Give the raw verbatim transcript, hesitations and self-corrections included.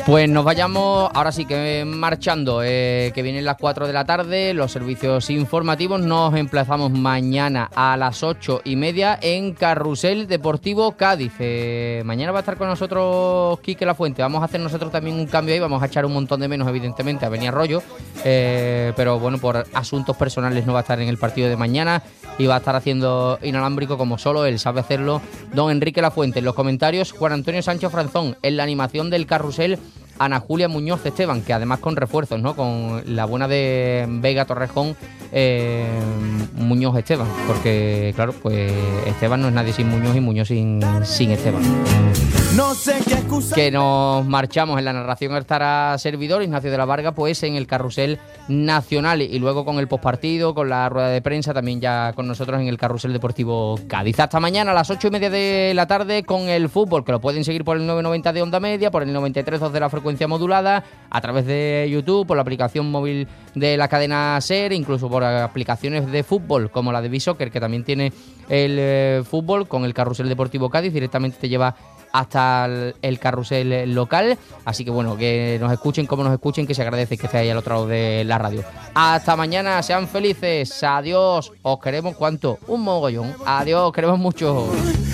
Pues nos vayamos, ahora sí que marchando, eh, que vienen las cuatro de la tarde, los servicios informativos. Nos emplazamos mañana a las ocho y media en Carrusel Deportivo Cádiz. Eh, mañana va a estar con nosotros Quique Lafuente. Vamos a hacer nosotros también un cambio ahí, vamos a echar un montón de menos, evidentemente, a Beni Arroyo, eh, pero bueno, por asuntos personales no va a estar en el partido de mañana y va a estar haciendo inalámbrico como solo él sabe hacerlo, don Enrique Lafuente. En los comentarios, Juan Antonio Sánchez Franzón. En la animación del carrusel, Ana Julia Muñoz Esteban, que además con refuerzos, ¿no? Con la buena de Vega Torrejón, eh, Muñoz Esteban, porque claro, pues Esteban no es nadie sin Muñoz y Muñoz sin, sin Esteban. No sé qué excusa. Que nos marchamos. En la narración estará servidor Ignacio de la Varga, pues en el carrusel nacional, y luego con el postpartido, con la rueda de prensa, también ya con nosotros en el carrusel deportivo Cádiz. Hasta mañana a las ocho y media de la tarde con el fútbol, que lo pueden seguir por el nueve noventa de onda media, por el noventa y tres punto dos de la frecuencia modulada, a través de YouTube, por la aplicación móvil de la cadena SER, incluso por aplicaciones de fútbol como la de B-Soccer, que también tiene el eh, fútbol. Con el carrusel deportivo Cádiz directamente te lleva hasta el, el carrusel local. Así que bueno, que nos escuchen como nos escuchen, que se agradece que esté ahí al otro lado de la radio. Hasta mañana, sean felices, adiós, os queremos cuánto, un mogollón, adiós, queremos mucho.